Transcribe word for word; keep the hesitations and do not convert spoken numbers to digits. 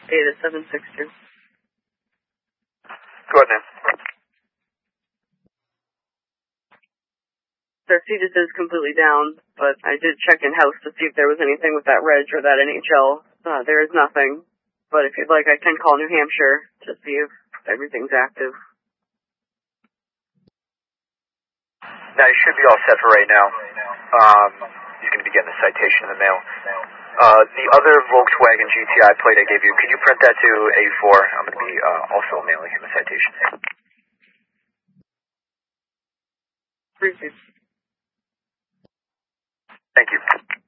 Data seven six two. Go ahead, ma'am. Their Cetus is completely down, but I did check in-house to see if there was anything with that reg or that N H L. Uh, there is nothing, but if you'd like, I can call New Hampshire to see if everything's active. Now, you should be all set for right now. Um, he's going to be getting a citation in the mail. Uh, the other Volkswagen G T I plate I gave you, could you print that to A four? I'm going to be uh, also mailing him a citation. Appreciate it. Thank you.